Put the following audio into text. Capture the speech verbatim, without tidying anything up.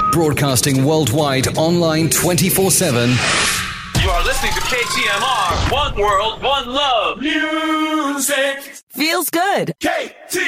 Broadcasting worldwide, online twenty-four seven. You are listening to K T M R. One world, one love. Music feels good. K T